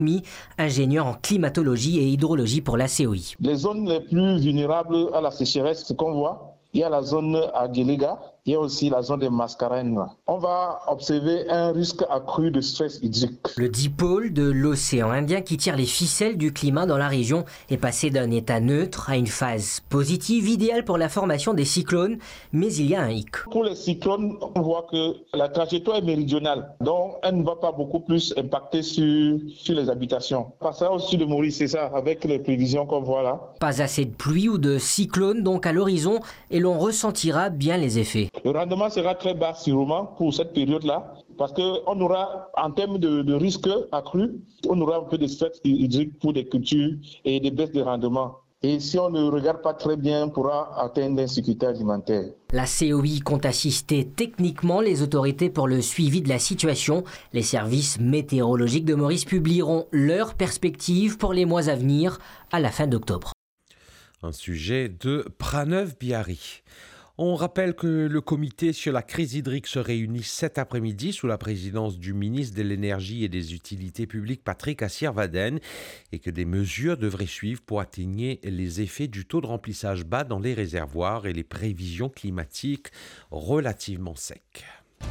ingénieur en climatologie et hydrologie pour la COI. Les zones les plus vulnérables à la sécheresse, ce qu'on voit, il y a la zone à Guéléga, il y a aussi la zone des Mascarennes. On va observer un risque accru de stress hydrique. Le dipôle de l'océan Indien qui tire les ficelles du climat dans la région est passé d'un état neutre à une phase positive, idéale pour la formation des cyclones, mais il y a un hic. Pour les cyclones, on voit que la trajectoire est méridionale, donc elle ne va pas beaucoup plus impacter sur les habitations. Passera au sud de Maurice, c'est ça, avec les prévisions qu'on voit là. Pas assez de pluie ou de cyclone donc à l'horizon et l'on ressentira bien les effets. Le rendement sera très bas sûrement pour cette période-là, parce qu'on aura, en termes de risque accru, on aura un peu de stress hydrique pour des cultures et des baisses de rendement. Et si on ne regarde pas très bien, on pourra atteindre l'insécurité alimentaire. La COI compte assister techniquement les autorités pour le suivi de la situation. Les services météorologiques de Maurice publieront leurs perspectives pour les mois à venir à la fin d'octobre. Un sujet de Pranav Bihari. On rappelle que le comité sur la crise hydrique se réunit cet après-midi sous la présidence du ministre de l'Énergie et des Utilités publiques Patrick Assir-Vadène et que des mesures devraient suivre pour atténuer les effets du taux de remplissage bas dans les réservoirs et les prévisions climatiques relativement secs.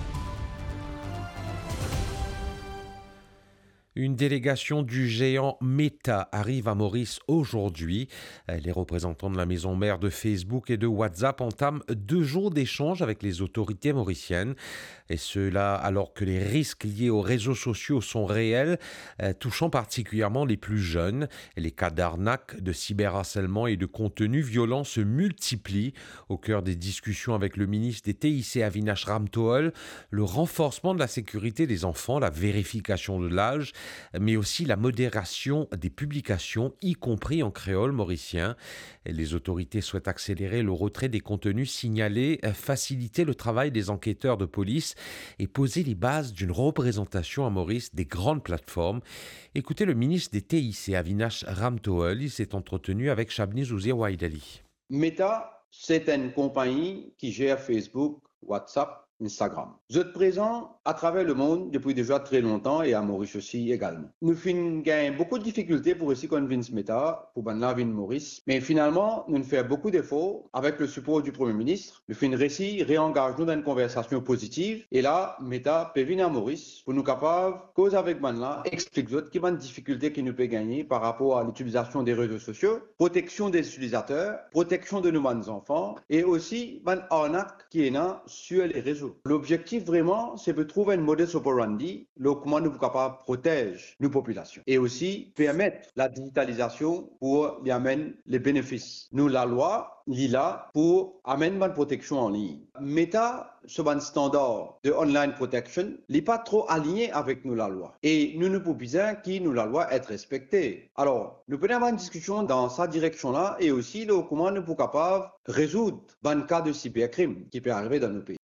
Une délégation du géant Meta arrive à Maurice aujourd'hui. Les représentants de la maison mère de Facebook et de WhatsApp entament 2 jours d'échanges avec les autorités mauriciennes. Et cela alors que les risques liés aux réseaux sociaux sont réels, touchant particulièrement les plus jeunes. Les cas d'arnaque, de cyberharcèlement et de contenus violents se multiplient. Au cœur des discussions avec le ministre des TIC Avinash Ramtooel, le renforcement de la sécurité des enfants, la vérification de l'âge, mais aussi la modération des publications, y compris en créole mauricien. Les autorités souhaitent accélérer le retrait des contenus signalés, faciliter le travail des enquêteurs de police et poser les bases d'une représentation à Maurice des grandes plateformes. Écoutez le ministre des TIC, Avinash Ramtooel, il s'est entretenu avec Shabni Zouzir Waidali. Meta, c'est une compagnie qui gère Facebook, WhatsApp, Instagram. Vous êtes présent à travers le monde depuis déjà très longtemps et à Maurice aussi également. Nous gagnons beaucoup de difficultés pour essayer convaincre Meta, pour la vie de Maurice, mais finalement, nous faisons beaucoup d'efforts avec le support du Premier ministre. Nous faisons récit, réengage-nous dans une conversation positive et là, Meta peut venir à Maurice pour nous capables, cause avec Manla, explique autres qui ont des difficultés que nous pouvons gagner par rapport à l'utilisation des réseaux sociaux, protection des utilisateurs, protection de nos enfants et aussi une arnaque qui est là sur les réseaux. L'objectif vraiment, c'est de trouver un modèle operandi, comment nous sommes capables de protéger nos populations et aussi permettre la digitalisation pour y amener les bénéfices. Nous, la loi, il est là pour amener une protection en ligne. Meta, ce standard de online protection, n'est pas trop aligné avec nous, la loi. Et nous ne pouvons pas qui nous, la loi, être respectée. Alors, nous pouvons avoir une discussion dans cette direction-là et aussi comment nous sommes capables de résoudre un cas de cybercrime qui peut arriver dans nos pays.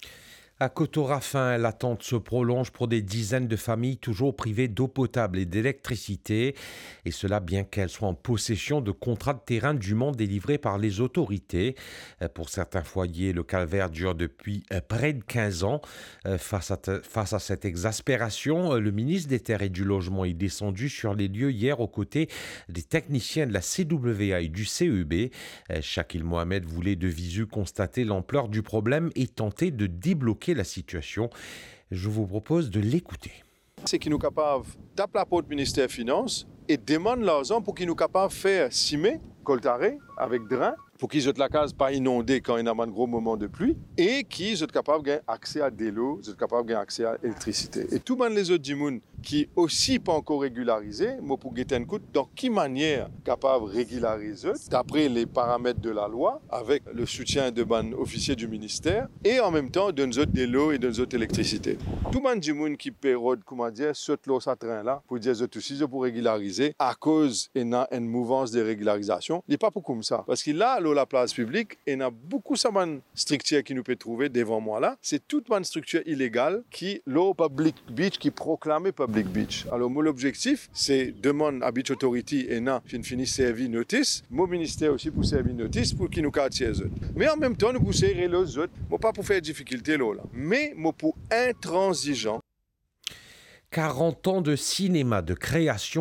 À Cotorafin, l'attente se prolonge pour des dizaines de familles toujours privées d'eau potable et d'électricité. Et cela bien qu'elles soient en possession de contrats de terrain dûment délivrés par les autorités. Pour certains foyers, le calvaire dure depuis près de 15 ans. Face à cette exaspération, le ministre des Terres et du Logement est descendu sur les lieux hier aux côtés des techniciens de la CWA et du CEB. Shakil Mohamed voulait de visu constater l'ampleur du problème et tenter de débloquer la situation. Je vous propose de l'écouter. C'est qu'ils nous capables taper la porte du ministère des Finances et demandent l'argent pour qu'ils nous capables de faire cimer, coltaré, avec drain, pour qu'ils aient la case pas inondée quand il y a un gros moment de pluie et qu'ils soient capables d'avoir accès à de l'eau, soient capables d'avoir accès à l'électricité. Et tout les autres du monde qui aussi pas encore régularisés, moi pour guetter un coup, dans quelle manière capable de régulariser d'après les paramètres de la loi, avec le soutien de ban officier du ministère et en même temps de nous autres de l'eau et de nous autres électricité. Tout le monde du monde qui pérode, comment dire, saute l'eau ça train là pour dire autres aussi pour régulariser à cause d'une mouvance de régularisation. Il n'est pas pour comme ça parce que là la place publique et il y a beaucoup de structures qui nous peut trouver devant moi là, c'est toute une structure illégale qui l'eau public beach qui proclame public beach. Alors mon objectif c'est demander à Beach Authority et na fini servir notice, mon ministère aussi pour servir notice pour qu'ils nous quartier eux. Mais en même temps nous pour serrer les autres, moi pas pour faire difficulté là, mais moi pour intransigeant. 40 ans de cinéma, de création